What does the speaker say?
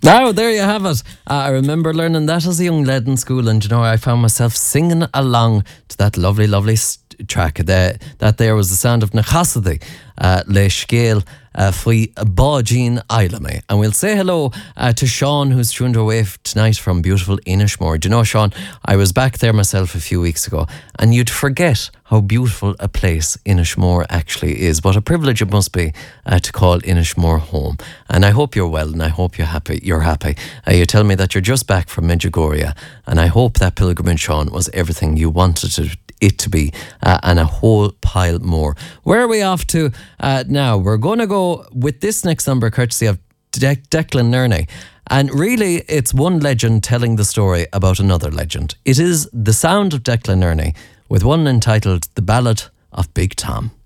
Now, there you have it. I remember learning that as a young lad in school, and I found myself singing along to that lovely, lovely track. That there was the sound of na Chassidy, le scéal faoi Báidín Ailame. And we'll say hello to Sean, who's tuned our way tonight from beautiful Inishmore. Do you know, Sean, I was back there myself a few weeks ago, and you'd forget how beautiful a place Inishmore actually is. What a privilege it must be to call Inishmore home. And I hope you're well, and I hope you're happy. You tell me that you're just back from Medjugorje, and I hope that pilgrimage, Sean, was everything you wanted it to be, and a whole pile more. Where are we off to now? We're going to go with this next number, courtesy of Declan Nerney. And really, it's one legend telling the story about another legend. It is the sound of Declan Nerney, with one entitled The Ballad of Big Tom.